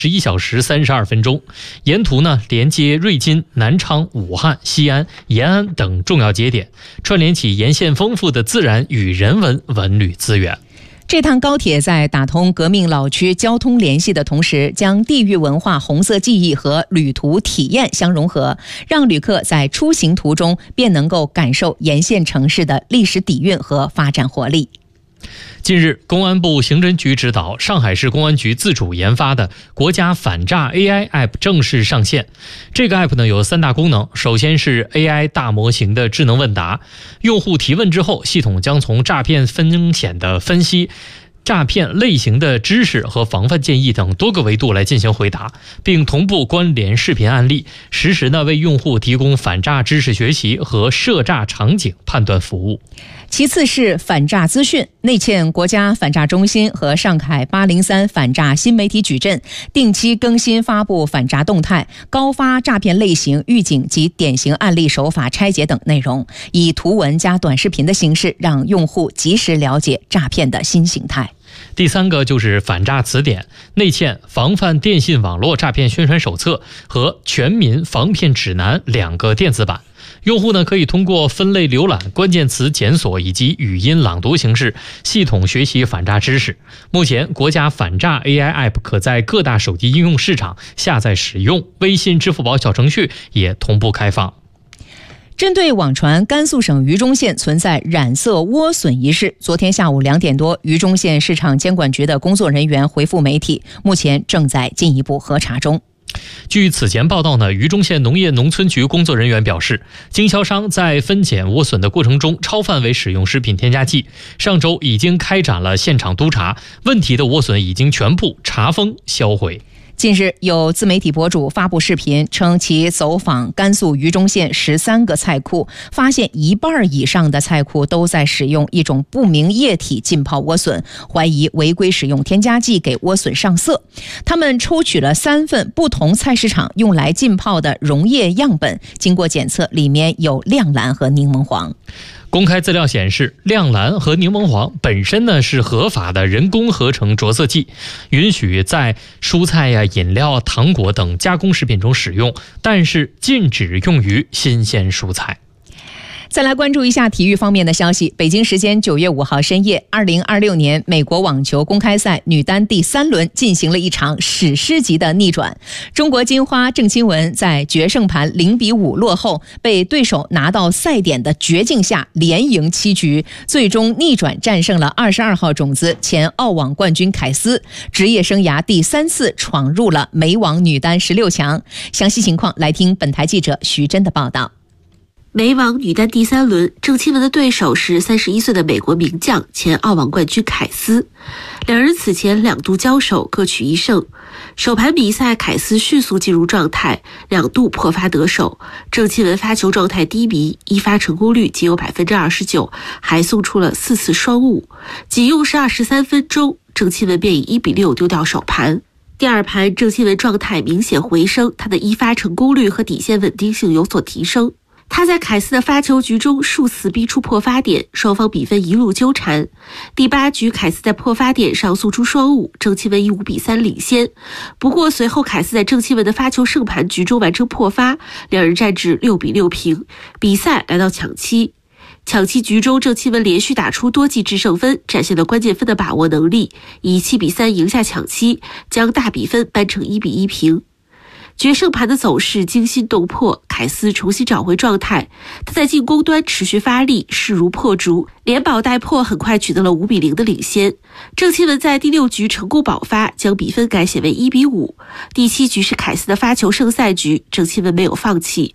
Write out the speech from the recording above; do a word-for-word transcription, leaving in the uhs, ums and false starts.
十一小时三十二分钟，沿途呢连接瑞金、南昌、武汉、西安、延安等重要节点，串联起沿线丰富的自然与人文文旅资源。 这趟高铁在打通革命老区交通联系的同时，将地域文化红色记忆和旅途体验相融合，让旅客在出行途中便能够感受沿线城市的历史底蕴和发展活力。 近日，公安部刑侦局指导，上海市公安局自主研发的国家反诈 A I App 正式上线。这个 App 呢有三大功能，首先是 A I 大模型的智能问答，用户提问之后，系统将从诈骗风险的分析、诈骗类型的知识和防范建议等多个维度来进行回答，并同步关联视频案例，实时呢为用户提供反诈知识学习和涉诈场景判断服务。 其次是反诈资讯，内嵌国家反诈中心和上海八零三反诈新媒体矩阵，定期更新发布反诈动态、高发诈骗类型预警及典型案例手法拆解等内容，以图文加短视频的形式，让用户及时了解诈骗的新形态。 第三个就是反诈词典，内嵌防范电信网络诈骗宣传手册和全民防骗指南两个电子版。用户呢可以通过分类浏览、关键词检索以及语音朗读形式，系统学习反诈知识。目前，国家反诈 A I App 可在各大手机应用市场下载使用，微信、支付宝小程序也同步开放。 针对网传甘肃省榆中县存在染色莴笋一事，昨天下午两点多，榆中县市场监管局的工作人员回复媒体，目前正在进一步核查中。 据此前报道呢，榆中县农业农村局工作人员表示，经销商在分拣莴笋的过程中超范围使用食品添加剂，上周已经开展了现场督查，问题的莴笋已经全部查封销毁。 近日，有自媒体博主发布视频称，其走访甘肃榆中县十三个菜库，发现一半以上的菜库都在使用一种不明液体浸泡莴笋，怀疑违规使用添加剂给莴笋上色。他们抽取了三份不同菜市场用来浸泡的溶液样本，经过检测，里面有亮蓝和柠檬黄。 公开资料显示，亮蓝和柠檬黄本身呢是合法的人工合成着色剂，允许在蔬菜呀、饮料、糖果等加工食品中使用，但是禁止用于新鲜蔬菜。 再来关注一下体育方面的消息。北京时间九月五号深夜，二零二六年美国网球公开赛女单第三轮进行了一场史诗级的逆转。中国金花郑钦文在决胜盘零比五落后，被对手拿到赛点的绝境下连赢七局，最终逆转战胜了二十二号种子前澳网冠军凯斯，职业生涯第三次闯入了美网女单十六强。详细情况来听本台记者徐真的报道。 美网女单第三轮，郑钦文的对手是三十一岁的美国名将、前澳网冠军凯斯。两人此前两度交手，各取一胜。首盘比赛，凯斯迅速进入状态，两度破发得手。郑钦文发球状态低迷，一发成功率仅有百分之二十九，还送出了四次双误。仅用时二十三分钟，郑钦文便以一比六丢掉首盘。第二盘，郑钦文状态明显回升，他的一发成功率和底线稳定性有所提升。他在凯斯的发球局中数次逼出破发点，双方比分一路纠缠。第八局，凯斯在破发点上送出双误，郑钦文以五比三领先。不过随后凯斯在郑钦文的发球胜盘局中完成破发，两人战至六比六平，比赛来到抢七。抢七局中，郑钦文连续打出多记制胜分，展现了关键分的把握能力，以七比三赢下抢七，将大比分扳成一比一平。决胜盘的走势惊心动魄，凯斯重新找回状态，他在进攻端持续发力，势如破竹，连保带破，很快取得了五比零的领先。郑钦文在第六局成功保发，将比分改写为一比五。第七局是凯斯的发球胜赛局，郑钦文没有放弃，